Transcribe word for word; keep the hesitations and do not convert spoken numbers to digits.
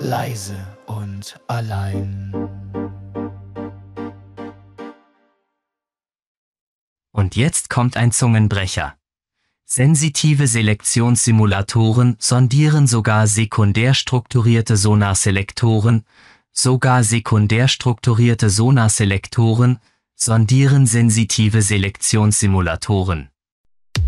leise und allein. Und jetzt kommt ein Zungenbrecher. Sensitive Selektionssimulatoren sondieren sogar sekundär strukturierte Sonarselektoren, sogar sekundär strukturierte Sonarselektoren sondieren sensitive Selektionssimulatoren.